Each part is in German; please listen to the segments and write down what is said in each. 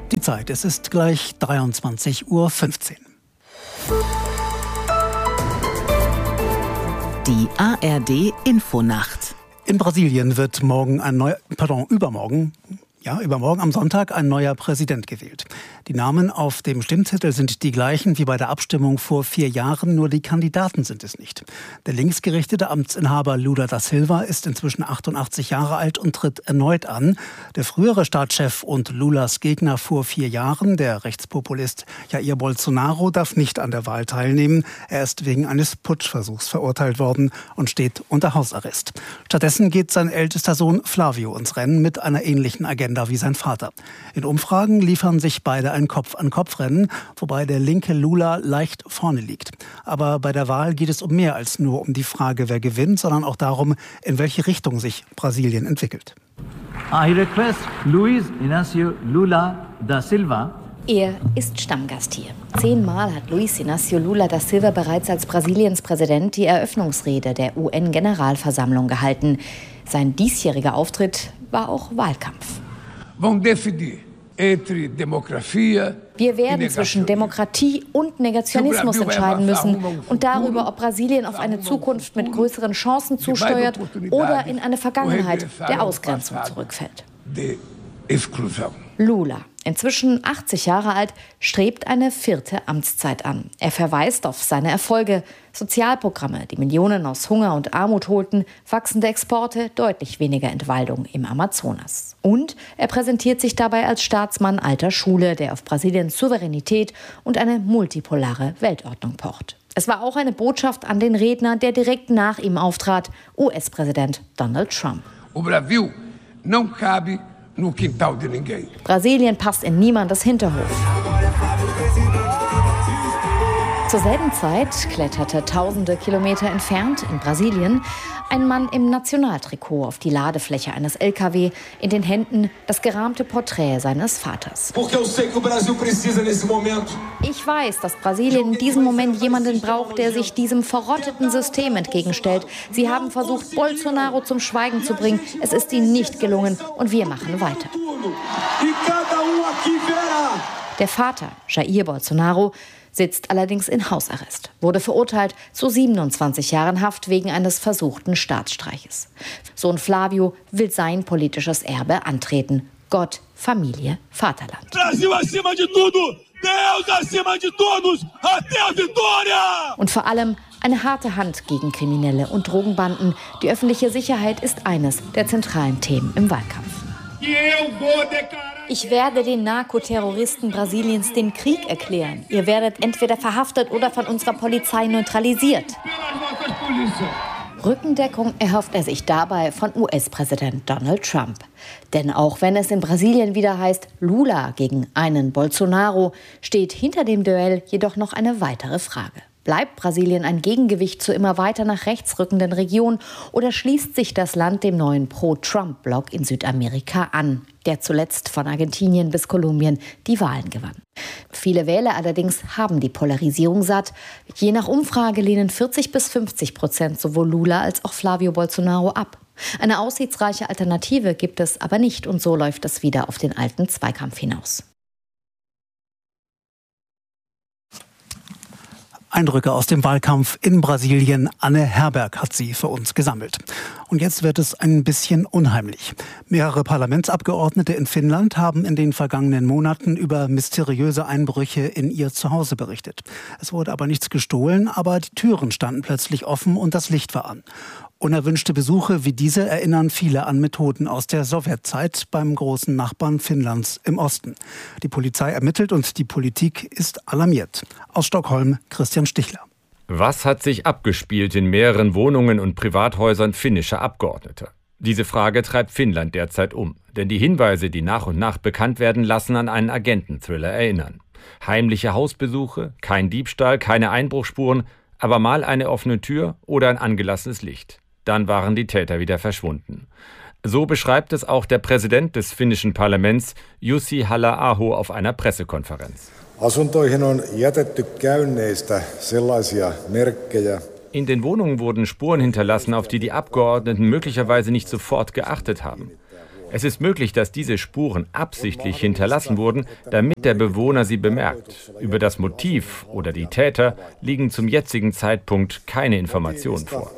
Die Zeit, es ist gleich 23:15 Uhr. Die ARD Infonacht. In Brasilien wird übermorgen am Sonntag ein neuer Präsident gewählt. Die Namen auf dem Stimmzettel sind die gleichen wie bei der Abstimmung vor 4 Jahren, nur die Kandidaten sind es nicht. Der linksgerichtete Amtsinhaber Lula da Silva ist inzwischen 88 Jahre alt und tritt erneut an. Der frühere Staatschef und Lulas Gegner vor 4 Jahren, der Rechtspopulist Jair Bolsonaro, darf nicht an der Wahl teilnehmen. Er ist wegen eines Putschversuchs verurteilt worden und steht unter Hausarrest. Stattdessen geht sein ältester Sohn Flavio ins Rennen mit einer ähnlichen Agenda wie sein Vater. In Umfragen liefern sich beide ein Kopf-an-Kopf-Rennen, wobei der linke Lula leicht vorne liegt. Aber bei der Wahl geht es um mehr als nur um die Frage, wer gewinnt, sondern auch darum, in welche Richtung sich Brasilien entwickelt. I request Luiz Inácio Lula da Silva. Er ist Stammgast hier. 10-mal hat Luiz Inácio Lula da Silva bereits als Brasiliens Präsident die Eröffnungsrede der UN-Generalversammlung gehalten. Sein diesjähriger Auftritt war auch Wahlkampf. Wir werden zwischen Demokratie und Negationismus entscheiden müssen und darüber, ob Brasilien auf eine Zukunft mit größeren Chancen zusteuert oder in eine Vergangenheit der Ausgrenzung zurückfällt. Lula, inzwischen 80 Jahre alt, strebt eine 4. Amtszeit an. Er verweist auf seine Erfolge: Sozialprogramme, die Millionen aus Hunger und Armut holten, wachsende Exporte, deutlich weniger Entwaldung im Amazonas. Und er präsentiert sich dabei als Staatsmann alter Schule, der auf Brasiliens Souveränität und eine multipolare Weltordnung pocht. Es war auch eine Botschaft an den Redner, der direkt nach ihm auftrat, US-Präsident Donald Trump. Brasilien passt in niemandes Hinterhof. Zur selben Zeit kletterte tausende Kilometer entfernt in Brasilien ein Mann im Nationaltrikot auf die Ladefläche eines LKW, in den Händen das gerahmte Porträt seines Vaters. Ich weiß, dass Brasilien in diesem Moment jemanden braucht, der sich diesem verrotteten System entgegenstellt. Sie haben versucht, Bolsonaro zum Schweigen zu bringen. Es ist ihnen nicht gelungen und wir machen weiter. Der Vater, Jair Bolsonaro, sitzt allerdings in Hausarrest, wurde verurteilt zu 27 Jahren Haft wegen eines versuchten Staatsstreiches. Sohn Flavio will sein politisches Erbe antreten. Gott, Familie, Vaterland. Brasil acima de tudo, Deus acima de todos, até a vitória! Und vor allem eine harte Hand gegen Kriminelle und Drogenbanden. Die öffentliche Sicherheit ist eines der zentralen Themen im Wahlkampf. Ich werde den Narkoterroristen Brasiliens den Krieg erklären. Ihr werdet entweder verhaftet oder von unserer Polizei neutralisiert. Rückendeckung erhofft er sich dabei von US-Präsident Donald Trump. Denn auch wenn es in Brasilien wieder heißt Lula gegen einen Bolsonaro, steht hinter dem Duell jedoch noch eine weitere Frage. Bleibt Brasilien ein Gegengewicht zur immer weiter nach rechts rückenden Region oder schließt sich das Land dem neuen Pro-Trump-Block in Südamerika an, der zuletzt von Argentinien bis Kolumbien die Wahlen gewann? Viele Wähler allerdings haben die Polarisierung satt. Je nach Umfrage lehnen 40-50% sowohl Lula als auch Flavio Bolsonaro ab. Eine aussichtsreiche Alternative gibt es aber nicht und so läuft es wieder auf den alten Zweikampf hinaus. Eindrücke aus dem Wahlkampf in Brasilien. Anne Herberg hat sie für uns gesammelt. Und jetzt wird es ein bisschen unheimlich. Mehrere Parlamentsabgeordnete in Finnland haben in den vergangenen Monaten über mysteriöse Einbrüche in ihr Zuhause berichtet. Es wurde aber nichts gestohlen, aber die Türen standen plötzlich offen und das Licht war an. Unerwünschte Besuche wie diese erinnern viele an Methoden aus der Sowjetzeit beim großen Nachbarn Finnlands im Osten. Die Polizei ermittelt und die Politik ist alarmiert. Aus Stockholm, Christian Stichler. Was hat sich abgespielt in mehreren Wohnungen und Privathäusern finnischer Abgeordneter? Diese Frage treibt Finnland derzeit um. Denn die Hinweise, die nach und nach bekannt werden, lassen an einen Agententhriller erinnern. Heimliche Hausbesuche, kein Diebstahl, keine Einbruchsspuren, aber mal eine offene Tür oder ein angelassenes Licht. Dann waren die Täter wieder verschwunden. So beschreibt es auch der Präsident des finnischen Parlaments, Jussi Halla-aho, auf einer Pressekonferenz. In den Wohnungen wurden Spuren hinterlassen, auf die die Abgeordneten möglicherweise nicht sofort geachtet haben. Es ist möglich, dass diese Spuren absichtlich hinterlassen wurden, damit der Bewohner sie bemerkt. Über das Motiv oder die Täter liegen zum jetzigen Zeitpunkt keine Informationen vor.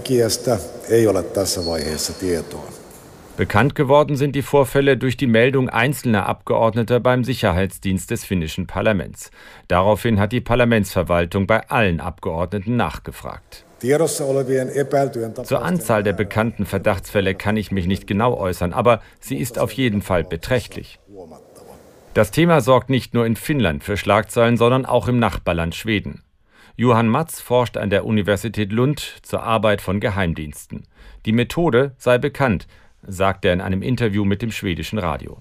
Bekannt geworden sind die Vorfälle durch die Meldung einzelner Abgeordneter beim Sicherheitsdienst des finnischen Parlaments. Daraufhin hat die Parlamentsverwaltung bei allen Abgeordneten nachgefragt. Zur Anzahl der bekannten Verdachtsfälle kann ich mich nicht genau äußern, aber sie ist auf jeden Fall beträchtlich. Das Thema sorgt nicht nur in Finnland für Schlagzeilen, sondern auch im Nachbarland Schweden. Johan Matz forscht an der Universität Lund zur Arbeit von Geheimdiensten. Die Methode sei bekannt, sagt er in einem Interview mit dem schwedischen Radio.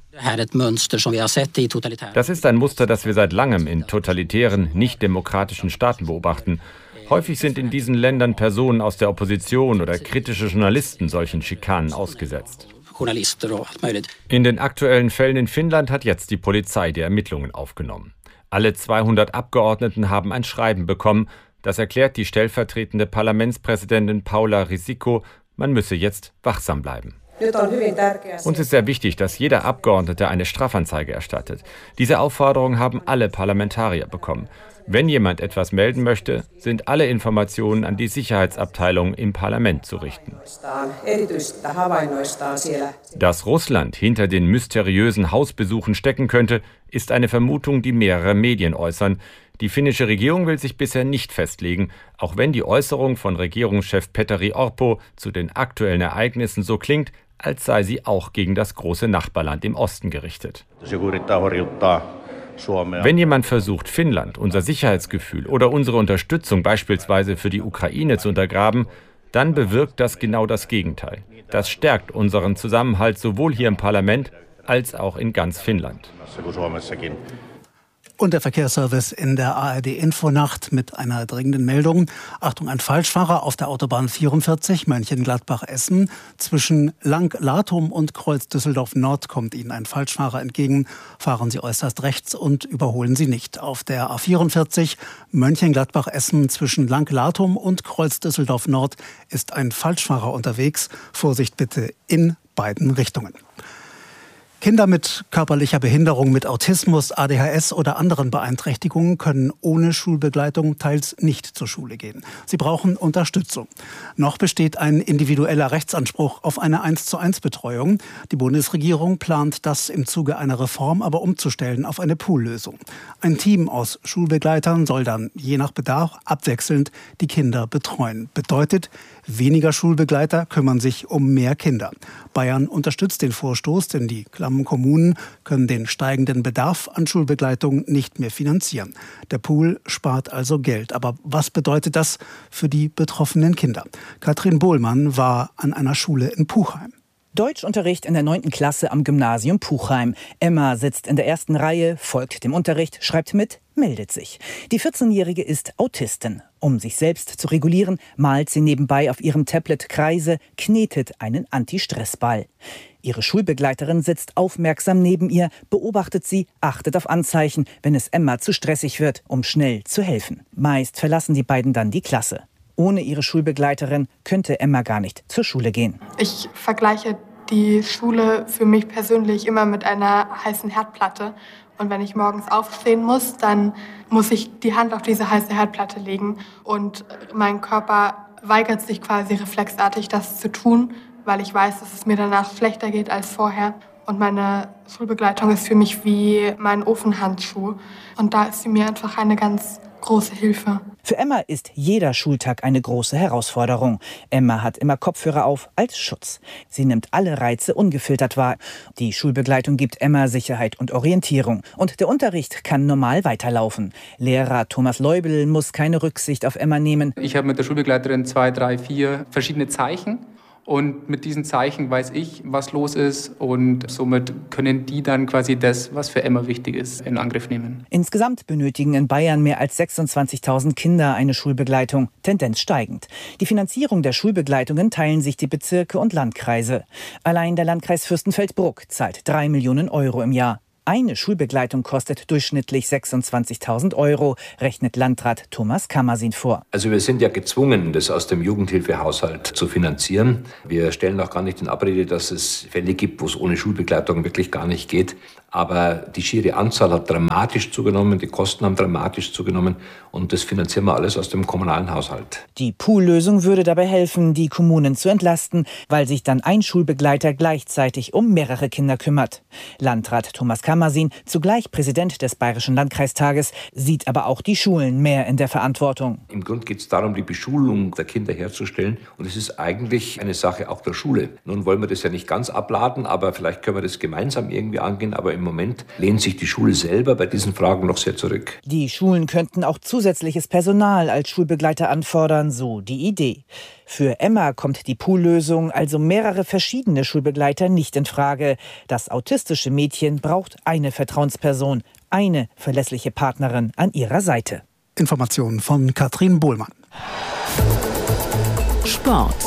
Das ist ein Muster, das wir seit langem in totalitären, nicht-demokratischen Staaten beobachten. Häufig sind in diesen Ländern Personen aus der Opposition oder kritische Journalisten solchen Schikanen ausgesetzt. In den aktuellen Fällen in Finnland hat jetzt die Polizei die Ermittlungen aufgenommen. Alle 200 Abgeordneten haben ein Schreiben bekommen. Das erklärt die stellvertretende Parlamentspräsidentin Paula Risikko, man müsse jetzt wachsam bleiben. Uns ist sehr wichtig, dass jeder Abgeordnete eine Strafanzeige erstattet. Diese Aufforderung haben alle Parlamentarier bekommen. Wenn jemand etwas melden möchte, sind alle Informationen an die Sicherheitsabteilung im Parlament zu richten. Dass Russland hinter den mysteriösen Hausbesuchen stecken könnte, ist eine Vermutung, die mehrere Medien äußern. Die finnische Regierung will sich bisher nicht festlegen, auch wenn die Äußerung von Regierungschef Petteri Orpo zu den aktuellen Ereignissen so klingt, als sei sie auch gegen das große Nachbarland im Osten gerichtet. Wenn jemand versucht, Finnland, unser Sicherheitsgefühl oder unsere Unterstützung beispielsweise für die Ukraine zu untergraben, dann bewirkt das genau das Gegenteil. Das stärkt unseren Zusammenhalt sowohl hier im Parlament als auch in ganz Finnland. Und der Verkehrsservice in der ARD-Infonacht mit einer dringenden Meldung. Achtung, ein Falschfahrer auf der Autobahn 44 Mönchengladbach-Essen. Zwischen Lang-Lathum und Kreuz Düsseldorf-Nord kommt Ihnen ein Falschfahrer entgegen. Fahren Sie äußerst rechts und überholen Sie nicht. Auf der A44 Mönchengladbach-Essen zwischen Lang-Lathum und Kreuz Düsseldorf-Nord ist ein Falschfahrer unterwegs. Vorsicht bitte in beiden Richtungen. Kinder mit körperlicher Behinderung, mit Autismus, ADHS oder anderen Beeinträchtigungen können ohne Schulbegleitung teils nicht zur Schule gehen. Sie brauchen Unterstützung. Noch besteht ein individueller Rechtsanspruch auf eine 1:1-Betreuung. Die Bundesregierung plant das im Zuge einer Reform aber umzustellen auf eine Poollösung. Ein Team aus Schulbegleitern soll dann je nach Bedarf abwechselnd die Kinder betreuen. Bedeutet, weniger Schulbegleiter kümmern sich um mehr Kinder. Bayern unterstützt den Vorstoß, denn die Kommunen können den steigenden Bedarf an Schulbegleitung nicht mehr finanzieren. Der Pool spart also Geld. Aber was bedeutet das für die betroffenen Kinder? Katrin Bohlmann war an einer Schule in Puchheim. Deutschunterricht in der 9. Klasse am Gymnasium Puchheim. Emma sitzt in der ersten Reihe, folgt dem Unterricht, schreibt mit, meldet sich. Die 14-Jährige ist Autistin. Um sich selbst zu regulieren, malt sie nebenbei auf ihrem Tablet Kreise, knetet einen Anti-Stress-Ball. Ihre Schulbegleiterin sitzt aufmerksam neben ihr, beobachtet sie, achtet auf Anzeichen, wenn es Emma zu stressig wird, um schnell zu helfen. Meist verlassen die beiden dann die Klasse. Ohne ihre Schulbegleiterin könnte Emma gar nicht zur Schule gehen. Ich vergleiche die Schule für mich persönlich immer mit einer heißen Herdplatte. Und wenn ich morgens aufstehen muss, dann muss ich die Hand auf diese heiße Herdplatte legen. Und mein Körper weigert sich quasi reflexartig, das zu tun, weil ich weiß, dass es mir danach schlechter geht als vorher. Und meine Schulbegleitung ist für mich wie mein Ofenhandschuh. Und da ist sie mir einfach eine ganz große Hilfe. Für Emma ist jeder Schultag eine große Herausforderung. Emma hat immer Kopfhörer auf als Schutz. Sie nimmt alle Reize ungefiltert wahr. Die Schulbegleitung gibt Emma Sicherheit und Orientierung. Und der Unterricht kann normal weiterlaufen. Lehrer Thomas Leubel muss keine Rücksicht auf Emma nehmen. Ich habe mit der Schulbegleiterin 2, 3, 4 verschiedene Zeichen. Und mit diesen Zeichen weiß ich, was los ist, und somit können die dann quasi das, was für Emma wichtig ist, in Angriff nehmen. Insgesamt benötigen in Bayern mehr als 26.000 Kinder eine Schulbegleitung, Tendenz steigend. Die Finanzierung der Schulbegleitungen teilen sich die Bezirke und Landkreise. Allein der Landkreis Fürstenfeldbruck zahlt 3 Millionen Euro im Jahr. Eine Schulbegleitung kostet durchschnittlich 26.000 €, rechnet Landrat Thomas Kammersin vor. Also wir sind ja gezwungen, das aus dem Jugendhilfehaushalt zu finanzieren. Wir stellen auch gar nicht in Abrede, dass es Fälle gibt, wo es ohne Schulbegleitung wirklich gar nicht geht. Aber die schiere Anzahl hat dramatisch zugenommen, die Kosten haben dramatisch zugenommen und das finanzieren wir alles aus dem kommunalen Haushalt. Die Poollösung würde dabei helfen, die Kommunen zu entlasten, weil sich dann ein Schulbegleiter gleichzeitig um mehrere Kinder kümmert. Landrat Thomas Kammersin, zugleich Präsident des Bayerischen Landkreistages, sieht aber auch die Schulen mehr in der Verantwortung. Im Grunde geht es darum, die Beschulung der Kinder herzustellen und es ist eigentlich eine Sache auch der Schule. Nun wollen wir das ja nicht ganz abladen, aber vielleicht können wir das gemeinsam irgendwie angehen, aber im Moment lehnt sich die Schule selber bei diesen Fragen noch sehr zurück. Die Schulen könnten auch zusätzliches Personal als Schulbegleiter anfordern, so die Idee. Für Emma kommt die Poollösung, also mehrere verschiedene Schulbegleiter, nicht in Frage. Das autistische Mädchen braucht eine Vertrauensperson, eine verlässliche Partnerin an ihrer Seite. Informationen von Katrin Bohlmann. Sport.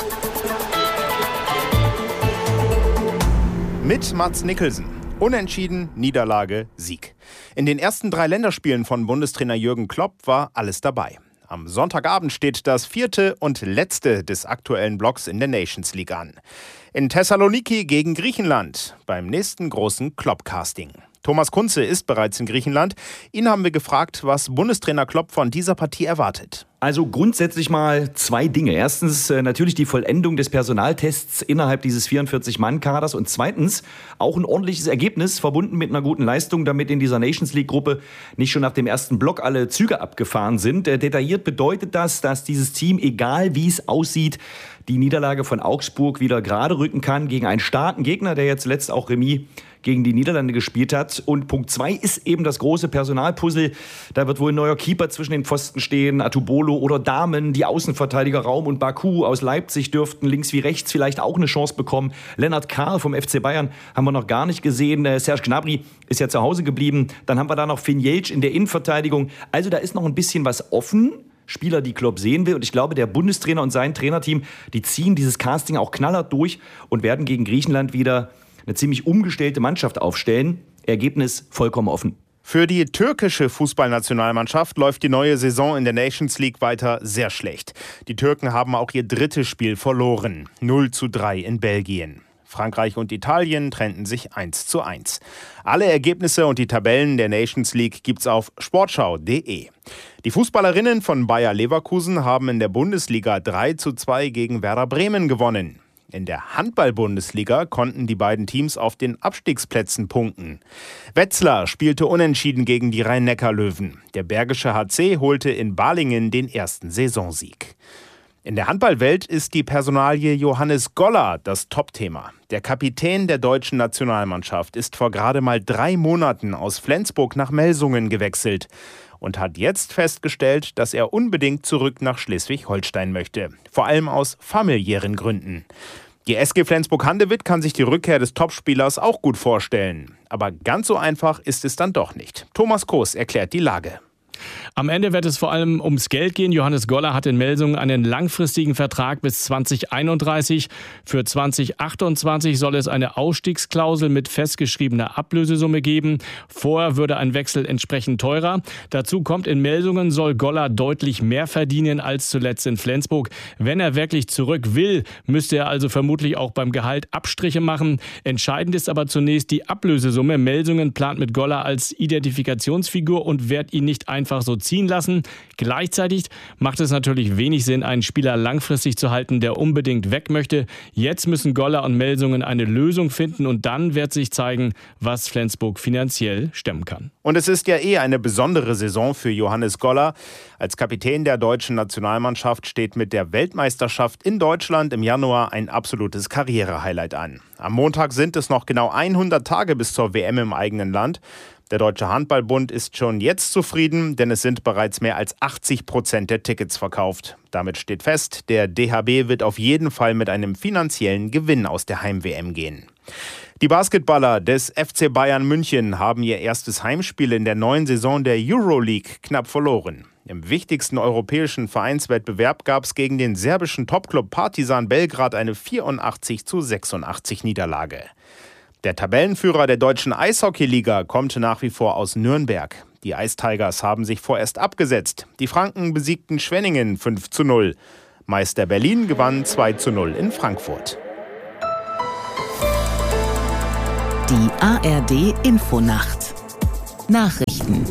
Mit Mats Nicholson. Unentschieden, Niederlage, Sieg. In den ersten 3 Länderspielen von Bundestrainer Jürgen Klopp war alles dabei. Am Sonntagabend steht das 4. und letzte des aktuellen Blocks in der Nations League an. In Thessaloniki gegen Griechenland, beim nächsten großen Klopp-Casting. Thomas Kunze ist bereits in Griechenland. Ihn haben wir gefragt, was Bundestrainer Klopp von dieser Partie erwartet. Also grundsätzlich mal 2 Dinge. Erstens natürlich die Vollendung des Personaltests innerhalb dieses 44-Mann-Kaders und zweitens auch ein ordentliches Ergebnis verbunden mit einer guten Leistung, damit in dieser Nations League-Gruppe nicht schon nach dem ersten Block alle Züge abgefahren sind. Detailliert bedeutet das, dass dieses Team, egal wie es aussieht, die Niederlage von Augsburg wieder gerade rücken kann gegen einen starken Gegner, der jetzt letzt auch Remis gegen die Niederlande gespielt hat. Und Punkt 2 ist eben das große Personalpuzzle. Da wird wohl ein neuer Keeper zwischen den Pfosten stehen, Atubolo oder Dahmen. Die Außenverteidiger Raum und Baku aus Leipzig dürften links wie rechts vielleicht auch eine Chance bekommen. Lennart Karl vom FC Bayern haben wir noch gar nicht gesehen. Serge Gnabry ist ja zu Hause geblieben. Dann haben wir da noch Finn Jeltsch in der Innenverteidigung. Also da ist noch ein bisschen was offen. Spieler, die Klopp sehen will. Und ich glaube, der Bundestrainer und sein Trainerteam, die ziehen dieses Casting auch knallhart durch und werden gegen Griechenland wieder eine ziemlich umgestellte Mannschaft aufstellen. Ergebnis vollkommen offen. Für die türkische Fußballnationalmannschaft läuft die neue Saison in der Nations League weiter sehr schlecht. Die Türken haben auch ihr 3. Spiel verloren. 0:3 in Belgien. Frankreich und Italien trennten sich 1:1. Alle Ergebnisse und die Tabellen der Nations League gibt's auf sportschau.de. Die Fußballerinnen von Bayer Leverkusen haben in der Bundesliga 3:2 gegen Werder Bremen gewonnen. In der Handball-Bundesliga konnten die beiden Teams auf den Abstiegsplätzen punkten. Wetzlar spielte unentschieden gegen die Rhein-Neckar-Löwen. Der Bergische HC holte in Balingen den ersten Saisonsieg. In der Handballwelt ist die Personalie Johannes Goller das Topthema. Der Kapitän der deutschen Nationalmannschaft ist vor gerade mal 3 Monaten aus Flensburg nach Melsungen gewechselt und hat jetzt festgestellt, dass er unbedingt zurück nach Schleswig-Holstein möchte. Vor allem aus familiären Gründen. Die SG Flensburg-Handewitt kann sich die Rückkehr des Topspielers auch gut vorstellen. Aber ganz so einfach ist es dann doch nicht. Thomas Koos erklärt die Lage. Am Ende wird es vor allem ums Geld gehen. Johannes Goller hat in Melsungen einen langfristigen Vertrag bis 2031. Für 2028 soll es eine Ausstiegsklausel mit festgeschriebener Ablösesumme geben. Vorher würde ein Wechsel entsprechend teurer. Dazu kommt, in Melsungen soll Goller deutlich mehr verdienen als zuletzt in Flensburg. Wenn er wirklich zurück will, müsste er also vermutlich auch beim Gehalt Abstriche machen. Entscheidend ist aber zunächst die Ablösesumme. Melsungen plant mit Goller als Identifikationsfigur und wird ihn nicht einfach so ziehen lassen. Gleichzeitig macht es natürlich wenig Sinn, einen Spieler langfristig zu halten, der unbedingt weg möchte. Jetzt müssen Goller und Melsungen eine Lösung finden und dann wird sich zeigen, was Flensburg finanziell stemmen kann. Und es ist ja eine besondere Saison für Johannes Goller. Als Kapitän der deutschen Nationalmannschaft steht mit der Weltmeisterschaft in Deutschland im Januar ein absolutes Karrierehighlight an. Am Montag sind es noch genau 100 Tage bis zur WM im eigenen Land. Der Deutsche Handballbund ist schon jetzt zufrieden, denn es sind bereits mehr als 80% der Tickets verkauft. Damit steht fest, der DHB wird auf jeden Fall mit einem finanziellen Gewinn aus der Heim-WM gehen. Die Basketballer des FC Bayern München haben ihr erstes Heimspiel in der neuen Saison der Euroleague knapp verloren. Im wichtigsten europäischen Vereinswettbewerb gab es gegen den serbischen Topclub Partizan Belgrad eine 84:86 Niederlage. Der Tabellenführer der deutschen Eishockeyliga kommt nach wie vor aus Nürnberg. Die Ice Tigers haben sich vorerst abgesetzt. Die Franken besiegten Schwenningen 5:0. Meister Berlin gewann 2:0 in Frankfurt. Die ARD Infonacht. Nachrichten.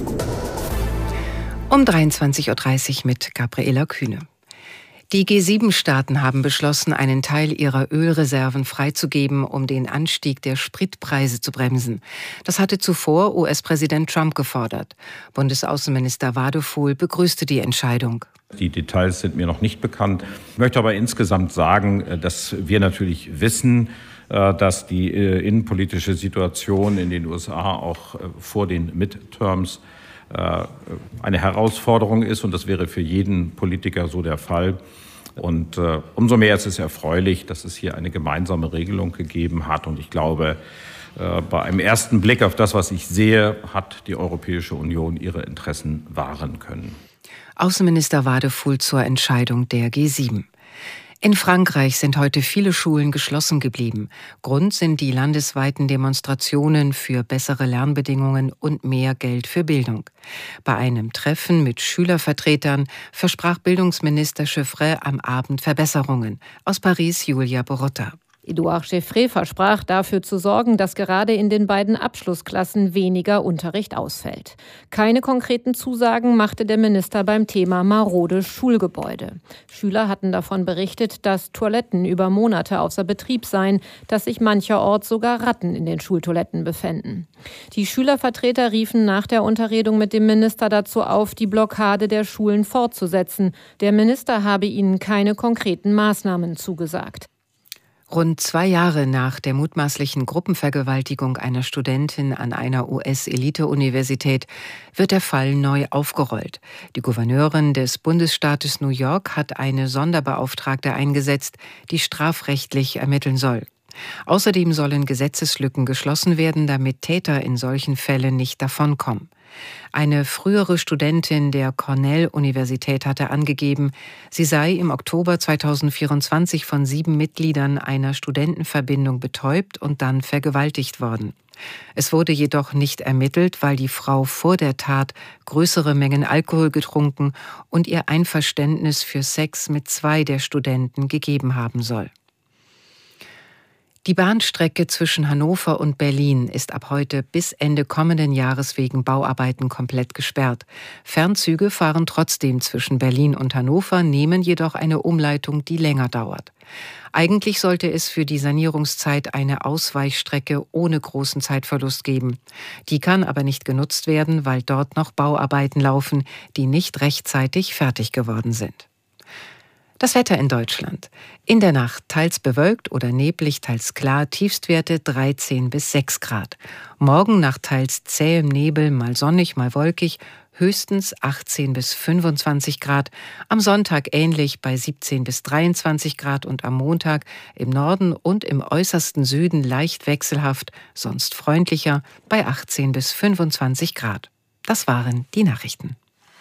Um 23:30 Uhr mit Gabriela Kühne. Die G7-Staaten haben beschlossen, einen Teil ihrer Ölreserven freizugeben, um den Anstieg der Spritpreise zu bremsen. Das hatte zuvor US-Präsident Trump gefordert. Bundesaußenminister Wadefuhl begrüßte die Entscheidung. Die Details sind mir noch nicht bekannt. Ich möchte aber insgesamt sagen, dass wir natürlich wissen, dass die innenpolitische Situation in den USA auch vor den Midterms eine Herausforderung ist, und das wäre für jeden Politiker so der Fall. Und umso mehr ist es erfreulich, dass es hier eine gemeinsame Regelung gegeben hat. Und ich glaube, bei einem ersten Blick auf das, was ich sehe, hat die Europäische Union ihre Interessen wahren können. Außenminister Wadefuhl zur Entscheidung der G7. In Frankreich sind heute viele Schulen geschlossen geblieben. Grund sind die landesweiten Demonstrationen für bessere Lernbedingungen und mehr Geld für Bildung. Bei einem Treffen mit Schülervertretern versprach Bildungsminister Chevrey am Abend Verbesserungen. Aus Paris Julia Borotta. Edouard Chevrey versprach, dafür zu sorgen, dass gerade in den beiden Abschlussklassen weniger Unterricht ausfällt. Keine konkreten Zusagen machte der Minister beim Thema marode Schulgebäude. Schüler hatten davon berichtet, dass Toiletten über Monate außer Betrieb seien, dass sich mancherorts sogar Ratten in den Schultoiletten befänden. Die Schülervertreter riefen nach der Unterredung mit dem Minister dazu auf, die Blockade der Schulen fortzusetzen. Der Minister habe ihnen keine konkreten Maßnahmen zugesagt. Rund 2 Jahre nach der mutmaßlichen Gruppenvergewaltigung einer Studentin an einer US-Elite-Universität wird der Fall neu aufgerollt. Die Gouverneurin des Bundesstaates New York hat eine Sonderbeauftragte eingesetzt, die strafrechtlich ermitteln soll. Außerdem sollen Gesetzeslücken geschlossen werden, damit Täter in solchen Fällen nicht davonkommen. Eine frühere Studentin der Cornell-Universität hatte angegeben, sie sei im Oktober 2024 von 7 Mitgliedern einer Studentenverbindung betäubt und dann vergewaltigt worden. Es wurde jedoch nicht ermittelt, weil die Frau vor der Tat größere Mengen Alkohol getrunken und ihr Einverständnis für Sex mit 2 der Studenten gegeben haben soll. Die Bahnstrecke zwischen Hannover und Berlin ist ab heute bis Ende kommenden Jahres wegen Bauarbeiten komplett gesperrt. Fernzüge fahren trotzdem zwischen Berlin und Hannover, nehmen jedoch eine Umleitung, die länger dauert. Eigentlich sollte es für die Sanierungszeit eine Ausweichstrecke ohne großen Zeitverlust geben. Die kann aber nicht genutzt werden, weil dort noch Bauarbeiten laufen, die nicht rechtzeitig fertig geworden sind. Das Wetter in Deutschland. In der Nacht teils bewölkt oder neblig, teils klar, Tiefstwerte 13 bis 6 Grad. Morgen nach teils zähem Nebel, mal sonnig, mal wolkig, höchstens 18 bis 25 Grad. Am Sonntag ähnlich bei 17 bis 23 Grad und am Montag im Norden und im äußersten Süden leicht wechselhaft, sonst freundlicher bei 18 bis 25 Grad. Das waren die Nachrichten.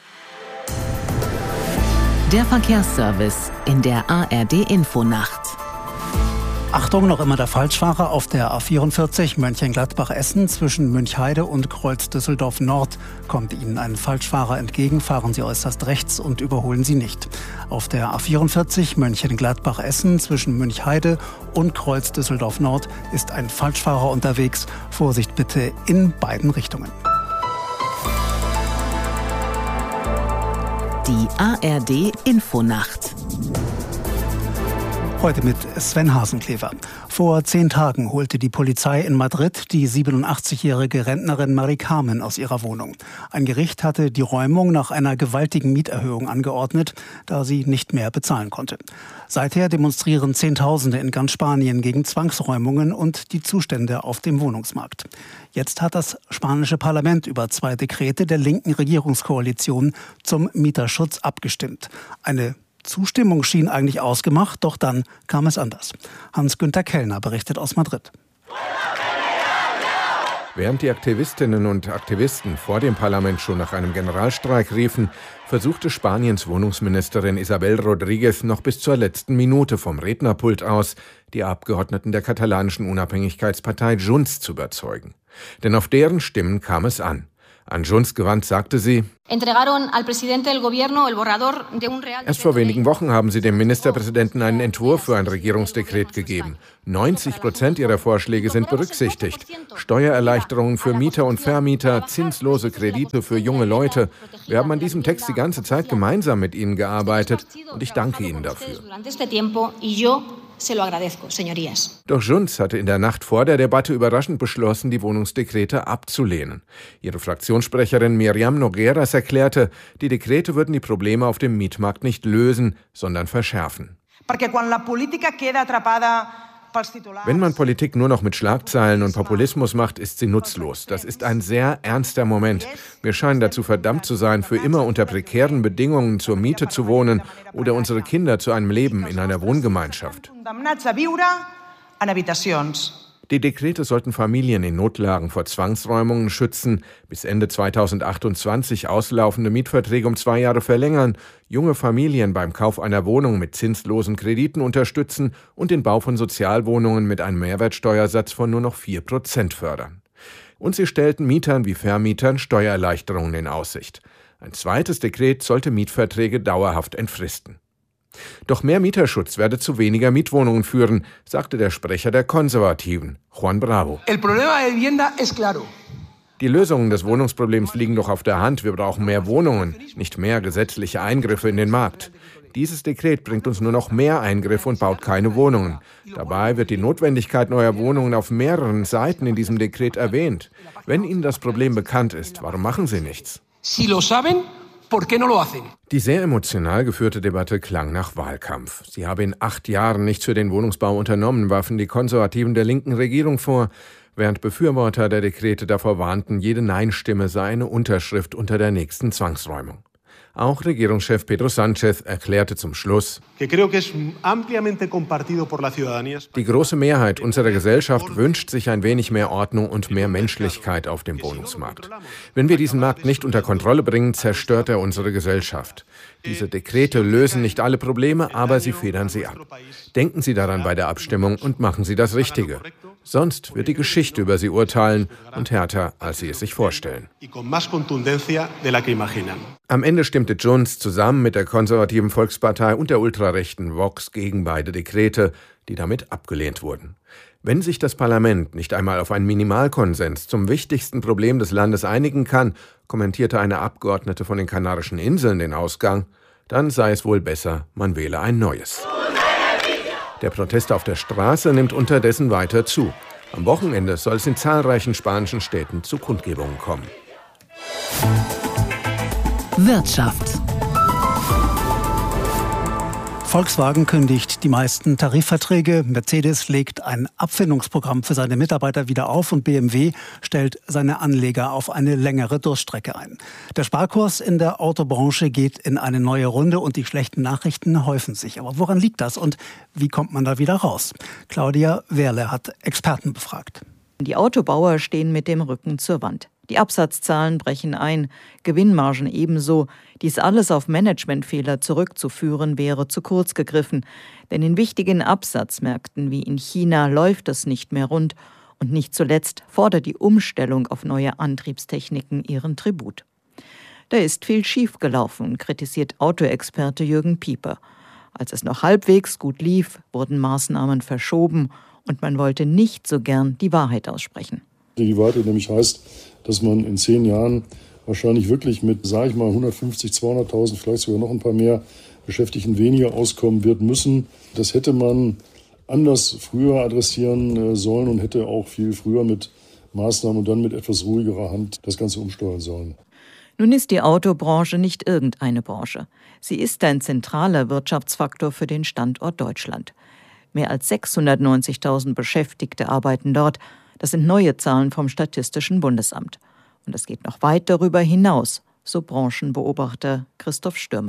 Der Verkehrsservice in der ARD Infonacht. Achtung, noch immer der Falschfahrer auf der A44 Mönchengladbach-Essen zwischen Münchheide und Kreuz Düsseldorf Nord. Kommt Ihnen ein Falschfahrer entgegen, fahren Sie äußerst rechts und überholen Sie nicht. Auf der A44 Mönchengladbach-Essen zwischen Münchheide und Kreuz Düsseldorf Nord ist ein Falschfahrer unterwegs. Vorsicht bitte in beiden Richtungen. Die ARD Infonacht. Heute mit Sven Hasenklever. Vor 10 Tagen holte die Polizei in Madrid die 87-jährige Rentnerin Mari Carmen aus ihrer Wohnung. Ein Gericht hatte die Räumung nach einer gewaltigen Mieterhöhung angeordnet, da sie nicht mehr bezahlen konnte. Seither demonstrieren Zehntausende in ganz Spanien gegen Zwangsräumungen und die Zustände auf dem Wohnungsmarkt. Jetzt hat das spanische Parlament über 2 Dekrete der linken Regierungskoalition zum Mieterschutz abgestimmt. Eine Zustimmung schien eigentlich ausgemacht, doch dann kam es anders. Hans-Günther Kellner berichtet aus Madrid. Während die Aktivistinnen und Aktivisten vor dem Parlament schon nach einem Generalstreik riefen, versuchte Spaniens Wohnungsministerin Isabel Rodríguez noch bis zur letzten Minute vom Rednerpult aus, die Abgeordneten der katalanischen Unabhängigkeitspartei Junts zu überzeugen. Denn auf deren Stimmen kam es an. An Junts gewandt sagte sie: Erst vor wenigen Wochen haben sie dem Ministerpräsidenten einen Entwurf für ein Regierungsdekret gegeben. 90% ihrer Vorschläge sind berücksichtigt. Steuererleichterungen für Mieter und Vermieter, zinslose Kredite für junge Leute. Wir haben an diesem Text die ganze Zeit gemeinsam mit Ihnen gearbeitet und ich danke Ihnen dafür. Doch Junts hatte in der Nacht vor der Debatte überraschend beschlossen, die Wohnungsdekrete abzulehnen. Ihre Fraktionssprecherin Miriam Nogueras erklärte, die Dekrete würden die Probleme auf dem Mietmarkt nicht lösen, sondern verschärfen. Wenn man Politik nur noch mit Schlagzeilen und Populismus macht, ist sie nutzlos. Das ist ein sehr ernster Moment. Wir scheinen dazu verdammt zu sein, für immer unter prekären Bedingungen zur Miete zu wohnen oder unsere Kinder zu einem Leben in einer Wohngemeinschaft. Die Dekrete sollten Familien in Notlagen vor Zwangsräumungen schützen, bis Ende 2028 auslaufende Mietverträge um 2 Jahre verlängern, junge Familien beim Kauf einer Wohnung mit zinslosen Krediten unterstützen und den Bau von Sozialwohnungen mit einem Mehrwertsteuersatz von nur noch 4% fördern. Und sie stellten Mietern wie Vermietern Steuererleichterungen in Aussicht. Ein zweites Dekret sollte Mietverträge dauerhaft entfristen. Doch mehr Mieterschutz werde zu weniger Mietwohnungen führen, sagte der Sprecher der Konservativen, Juan Bravo. Die Lösungen des Wohnungsproblems liegen doch auf der Hand. Wir brauchen mehr Wohnungen, nicht mehr gesetzliche Eingriffe in den Markt. Dieses Dekret bringt uns nur noch mehr Eingriffe und baut keine Wohnungen. Dabei wird die Notwendigkeit neuer Wohnungen auf mehreren Seiten in diesem Dekret erwähnt. Wenn Ihnen das Problem bekannt ist, warum machen Sie nichts? Die sehr emotional geführte Debatte klang nach Wahlkampf. Sie habe in 8 Jahren nichts für den Wohnungsbau unternommen, warfen die Konservativen der linken Regierung vor, während Befürworter der Dekrete davor warnten, jede Nein-Stimme sei eine Unterschrift unter der nächsten Zwangsräumung. Auch Regierungschef Pedro Sánchez erklärte zum Schluss: Die große Mehrheit unserer Gesellschaft wünscht sich ein wenig mehr Ordnung und mehr Menschlichkeit auf dem Wohnungsmarkt. Wenn wir diesen Markt nicht unter Kontrolle bringen, zerstört er unsere Gesellschaft. Diese Dekrete lösen nicht alle Probleme, aber sie federn sie ab. Denken Sie daran bei der Abstimmung und machen Sie das Richtige. Sonst wird die Geschichte über Sie urteilen und härter, als Sie es sich vorstellen. Am Ende stimmte Junts zusammen mit der konservativen Volkspartei und der ultrarechten Vox gegen beide Dekrete, die damit abgelehnt wurden. Wenn sich das Parlament nicht einmal auf einen Minimalkonsens zum wichtigsten Problem des Landes einigen kann, kommentierte eine Abgeordnete von den Kanarischen Inseln den Ausgang, dann sei es wohl besser, man wähle ein neues. Der Protest auf der Straße nimmt unterdessen weiter zu. Am Wochenende soll es in zahlreichen spanischen Städten zu Kundgebungen kommen. Wirtschaft. Volkswagen kündigt die meisten Tarifverträge, Mercedes legt ein Abfindungsprogramm für seine Mitarbeiter wieder auf und BMW stellt seine Anleger auf eine längere Durststrecke ein. Der Sparkurs in der Autobranche geht in eine neue Runde und die schlechten Nachrichten häufen sich. Aber woran liegt das und wie kommt man da wieder raus? Claudia Wehrle hat Experten befragt. Die Autobauer stehen mit dem Rücken zur Wand. Die Absatzzahlen brechen ein, Gewinnmargen ebenso. Dies alles auf Managementfehler zurückzuführen, wäre zu kurz gegriffen. Denn in wichtigen Absatzmärkten wie in China läuft es nicht mehr rund. Und nicht zuletzt fordert die Umstellung auf neue Antriebstechniken ihren Tribut. Da ist viel schiefgelaufen, kritisiert Autoexperte Jürgen Pieper. Als es noch halbwegs gut lief, wurden Maßnahmen verschoben und man wollte nicht so gern die Wahrheit aussprechen. Die Wahrheit nämlich heißt, dass man in 10 Jahren wahrscheinlich wirklich mit, 150, 200.000, vielleicht sogar noch ein paar mehr Beschäftigten weniger auskommen wird müssen. Das hätte man anders früher adressieren sollen und hätte auch viel früher mit Maßnahmen und dann mit etwas ruhigerer Hand das Ganze umsteuern sollen. Nun ist die Autobranche nicht irgendeine Branche. Sie ist ein zentraler Wirtschaftsfaktor für den Standort Deutschland. Mehr als 690.000 Beschäftigte arbeiten dort. Das sind neue Zahlen vom Statistischen Bundesamt. Und es geht noch weit darüber hinaus, so Branchenbeobachter Christoph Stürmer.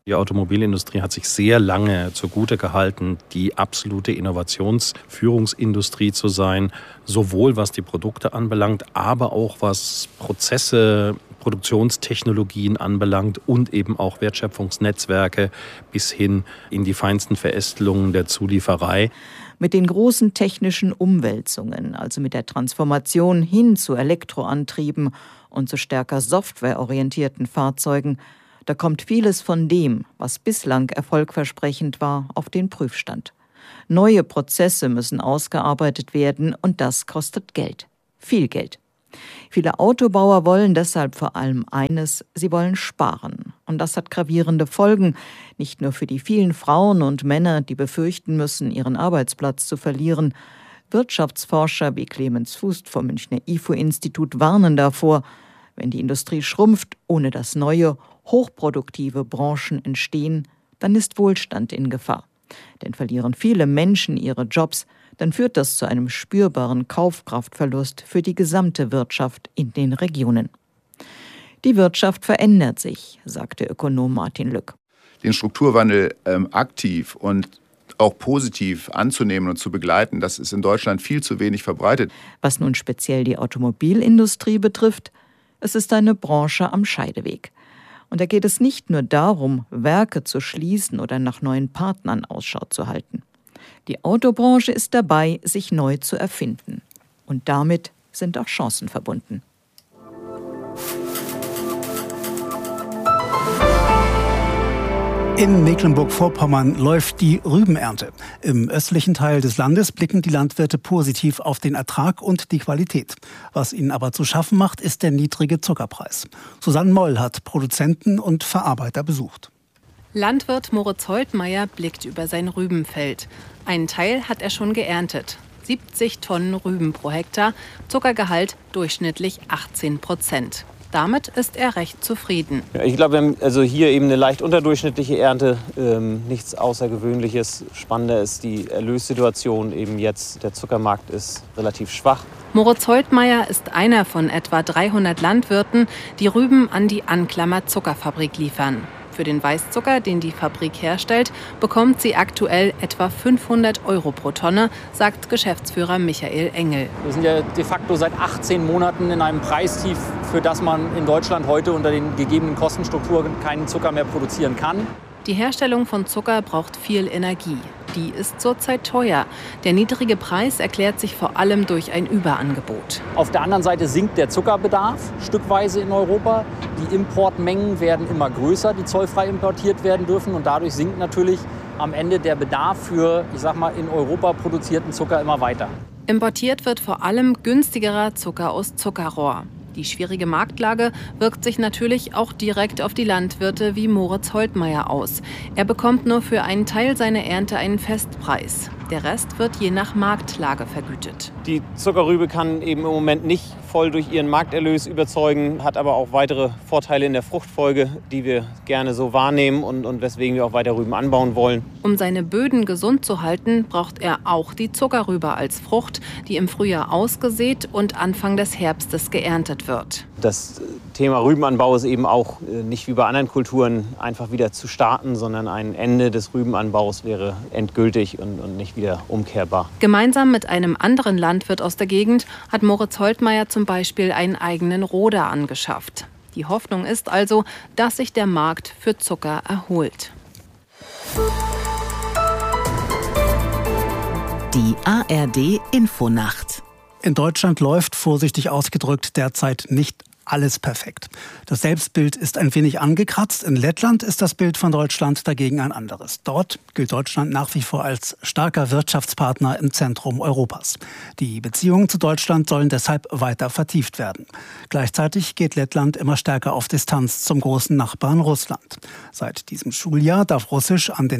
Die Automobilindustrie hat sich sehr lange zugute gehalten, die absolute Innovationsführungsindustrie zu sein, sowohl was die Produkte anbelangt, aber auch was Prozesse, Produktionstechnologien anbelangt und eben auch Wertschöpfungsnetzwerke bis hin in die feinsten Verästelungen der Zulieferei. Mit den großen technischen Umwälzungen, also mit der Transformation hin zu Elektroantrieben und zu stärker softwareorientierten Fahrzeugen, da kommt vieles von dem, was bislang erfolgversprechend war, auf den Prüfstand. Neue Prozesse müssen ausgearbeitet werden und das kostet Geld. Viel Geld. Viele Autobauer wollen deshalb vor allem eines, sie wollen sparen. Und das hat gravierende Folgen, nicht nur für die vielen Frauen und Männer, die befürchten müssen, ihren Arbeitsplatz zu verlieren. Wirtschaftsforscher wie Clemens Fuß vom Münchner IFO-Institut warnen davor, wenn die Industrie schrumpft, ohne dass neue, hochproduktive Branchen entstehen, dann ist Wohlstand in Gefahr. Denn verlieren viele Menschen ihre Jobs, dann führt das zu einem spürbaren Kaufkraftverlust für die gesamte Wirtschaft in den Regionen. Die Wirtschaft verändert sich, sagte Ökonom Martin Lück. Den Strukturwandel aktiv und auch positiv anzunehmen und zu begleiten, das ist in Deutschland viel zu wenig verbreitet. Was nun speziell die Automobilindustrie betrifft, es ist eine Branche am Scheideweg. Und da geht es nicht nur darum, Werke zu schließen oder nach neuen Partnern Ausschau zu halten. Die Autobranche ist dabei, sich neu zu erfinden. Und damit sind auch Chancen verbunden. In Mecklenburg-Vorpommern läuft die Rübenernte. Im östlichen Teil des Landes blicken die Landwirte positiv auf den Ertrag und die Qualität. Was ihnen aber zu schaffen macht, ist der niedrige Zuckerpreis. Susanne Moll hat Produzenten und Verarbeiter besucht. Landwirt Moritz Holtmeier blickt über sein Rübenfeld. Einen Teil hat er schon geerntet. 70 Tonnen Rüben pro Hektar, Zuckergehalt durchschnittlich 18%. Damit ist er recht zufrieden. Ja, ich glaube, wir haben also hier eben eine leicht unterdurchschnittliche Ernte, nichts Außergewöhnliches. Spannender ist die Erlössituation eben jetzt. Der Zuckermarkt ist relativ schwach. Moritz Holtmeier ist einer von etwa 300 Landwirten, die Rüben an die Anklammer Zuckerfabrik liefern. Für den Weißzucker, den die Fabrik herstellt, bekommt sie aktuell etwa 500 € pro Tonne, sagt Geschäftsführer Michael Engel. Wir sind ja de facto seit 18 Monaten in einem Preistief, für das man in Deutschland heute unter den gegebenen Kostenstrukturen keinen Zucker mehr produzieren kann. Die Herstellung von Zucker braucht viel Energie. Die ist zurzeit teuer. Der niedrige Preis erklärt sich vor allem durch ein Überangebot. Auf der anderen Seite sinkt der Zuckerbedarf stückweise in Europa. Die Importmengen werden immer größer, die zollfrei importiert werden dürfen. Und dadurch sinkt natürlich am Ende der Bedarf für, in Europa produzierten Zucker immer weiter. Importiert wird vor allem günstigerer Zucker aus Zuckerrohr. Die schwierige Marktlage wirkt sich natürlich auch direkt auf die Landwirte wie Moritz Holtmeier aus. Er bekommt nur für einen Teil seiner Ernte einen Festpreis. Der Rest wird je nach Marktlage vergütet. Die Zuckerrübe kann eben im Moment nicht voll durch ihren Markterlös überzeugen, hat aber auch weitere Vorteile in der Fruchtfolge, die wir gerne so wahrnehmen und weswegen wir auch weiter Rüben anbauen wollen. Um seine Böden gesund zu halten, braucht er auch die Zuckerrübe als Frucht, die im Frühjahr ausgesät und Anfang des Herbstes geerntet wird. Das Thema Rübenanbau ist eben auch nicht wie bei anderen Kulturen einfach wieder zu starten, sondern ein Ende des Rübenanbaus wäre endgültig und nicht wieder umkehrbar. Gemeinsam mit einem anderen Landwirt aus der Gegend hat Moritz Holtmeier zum Beispiel einen eigenen Roder angeschafft. Die Hoffnung ist also, dass sich der Markt für Zucker erholt. Die ARD Infonacht. In Deutschland läuft, vorsichtig ausgedrückt, derzeit nicht alles perfekt. Das Selbstbild ist ein wenig angekratzt. In Lettland ist das Bild von Deutschland dagegen ein anderes. Dort gilt Deutschland nach wie vor als starker Wirtschaftspartner im Zentrum Europas. Die Beziehungen zu Deutschland sollen deshalb weiter vertieft werden. Gleichzeitig geht Lettland immer stärker auf Distanz zum großen Nachbarn Russland. Seit diesem Schuljahr darf Russisch an den